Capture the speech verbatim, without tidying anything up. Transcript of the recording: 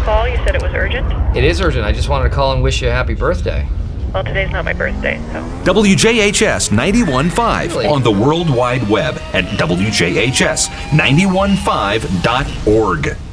call? You said it was urgent? It is urgent. I just wanted to call and wish you a happy birthday. Well, today's not my birthday, so... W J H S ninety-one point five Really? on the World Wide Web at W J H S nine one five dot org.